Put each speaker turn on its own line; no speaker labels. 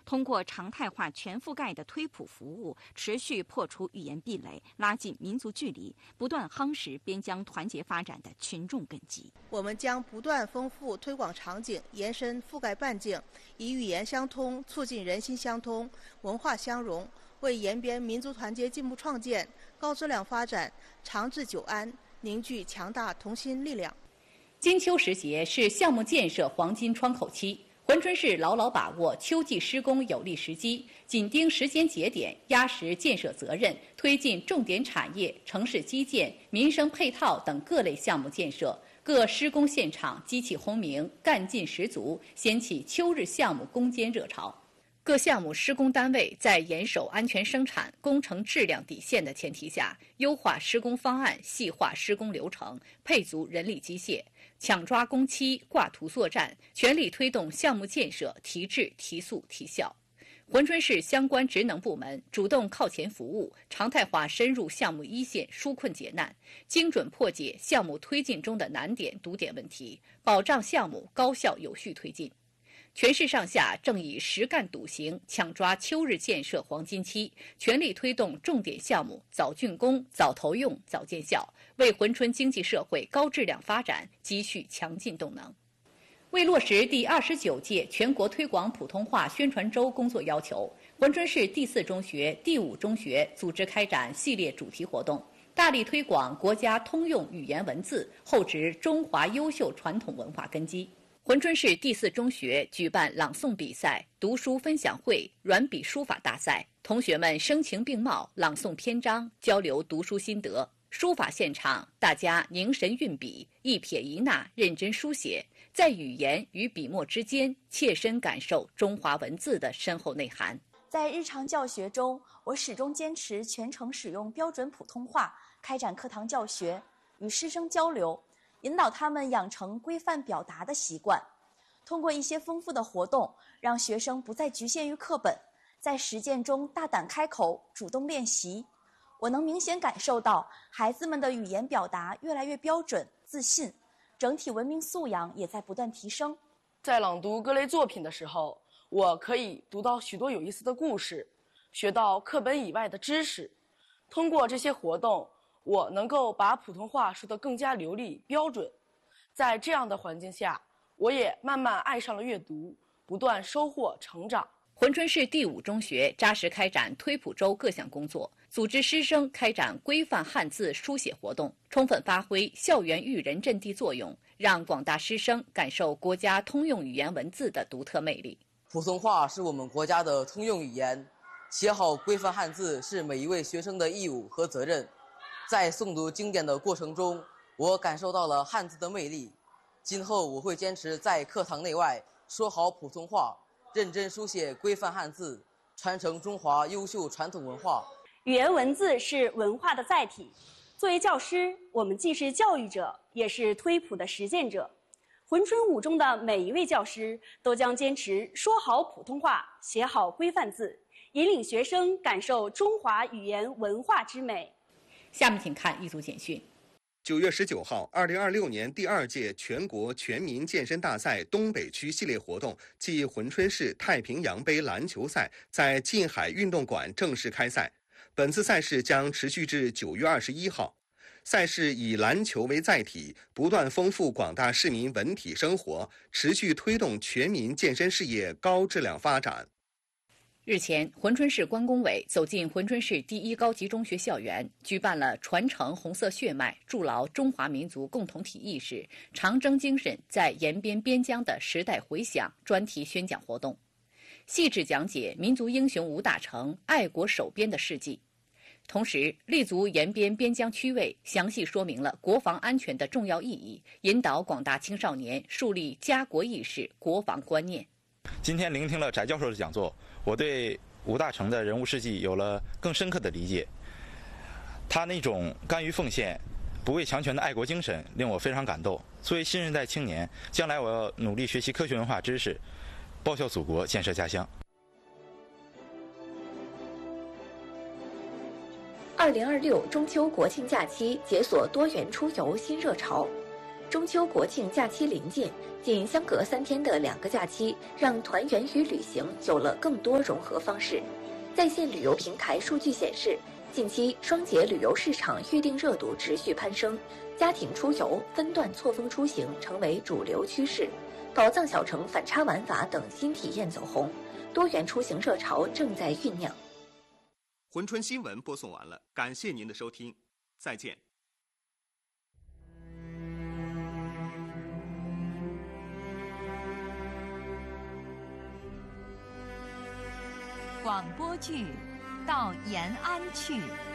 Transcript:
通过常态化全覆盖的推普服务，持续破除语言壁垒，拉近民族距离，不断夯实边疆团结发展的群众根基。
我们将不断丰富推广场景，延伸覆盖半径，以语言相通促进人心相通、文化相融，为延边民族团结进步创建、高质量发展、长治久安凝聚强大同心力量。
金秋时节是项目建设黄金窗口期，珲春市牢牢把握秋季施工有利时机，紧盯时间节点，压实建设责任，推进重点产业、城市基建、民生配套等各类项目建设。各施工现场机器轰鸣，干劲十足，掀起秋日项目攻坚热潮。各项目施工单位在严守安全生产、工程质量底线的前提下，优化施工方案，细化施工流程，配足人力机械，抢抓工期，挂图作战，全力推动项目建设提质、提速、提效。珲春市相关职能部门主动靠前服务，常态化深入项目一线纾困解难，精准破解项目推进中的难点、堵点问题，保障项目高效有序推进。全市上下正以实干笃行，抢抓秋日建设黄金期，全力推动重点项目早竣工、早投用、早见效，为珲春经济社会高质量发展积蓄强劲动能。为落实第29届全国推广普通话宣传周工作要求，珲春市第4中学、第5中学组织开展系列主题活动，大力推广国家通用语言文字，厚植中华优秀传统文化根基。珲春市第4中学举办朗诵比赛、读书分享会、软笔书法大赛，同学们声情并茂，朗诵篇章，交流读书心得。书法现场，大家凝神运笔，一撇一捺认真书写，在语言与笔墨之间切身感受中华文字的深厚内涵。
在日常教学中，我始终坚持全程使用标准普通话，开展课堂教学，与师生交流，引导他们养成规范表达的习惯。通过一些丰富的活动，让学生不再局限于课本，在实践中大胆开口，主动练习。我能明显感受到孩子们的语言表达越来越标准、自信，整体文明素养也在不断提升。
在朗读各类作品的时候，我可以读到许多有意思的故事，学到课本以外的知识。通过这些活动，我能够把普通话说得更加流利标准。在这样的环境下，我也慢慢爱上了阅读，不断收获成长。
珲春市第5中学扎实开展推普周各项工作，组织师生开展规范汉字书写活动，充分发挥校园育人阵地作用，让广大师生感受国家通用语言文字的独特魅力。
普通话是我们国家的通用语言，写好规范汉字是每一位学生的义务和责任。在诵读经典的过程中，我感受到了汉字的魅力。今后我会坚持在课堂内外说好普通话，认真书写规范汉字，传承中华优秀传统文化。
语言文字是文化的载体，作为教师，我们既是教育者，也是推普的实践者。珲春5中的每一位教师都将坚持说好普通话，写好规范字，引领学生感受中华语言文化之美。
下面请看一组简讯。
9月19号，2026年第2届全国全民健身大赛东北区系列活动暨珲春市太平洋杯篮球赛在近海运动馆正式开赛。本次赛事将持续至9月21号。赛事以篮球为载体，不断丰富广大市民文体生活，持续推动全民健身事业高质量发展。
日前，珲春市关工委走进珲春市第1高级中学校园，举办了传承红色血脉、筑牢中华民族共同体意识、长征精神在延边边疆的时代回响专题宣讲活动，细致讲解民族英雄吴大成爱国守边的事迹，同时立足延边边疆区位，详细说明了国防安全的重要意义，引导广大青少年树立家国意识、国防观念。
今天聆听了翟教授的讲座，我对吴大成的人物事迹有了更深刻的理解。他那种甘于奉献、不畏强权的爱国精神令我非常感动。作为新时代青年，将来我要努力学习科学文化知识，报效祖国，建设家乡。
2026中秋国庆假期解锁多元出游新热潮。 中秋国庆假期临近，仅相隔3天的2个假期，让团圆与旅行有了更多融合方式。在线旅游平台数据显示，近期双节旅游市场预订热度持续攀升，家庭出游、分段错峰出行成为主流趋势，宝藏小城反差玩法等新体验走红，多元出行热潮正在酝酿。
珲春新闻播送完了，感谢您的收听，再见。
广播剧《到延安去》。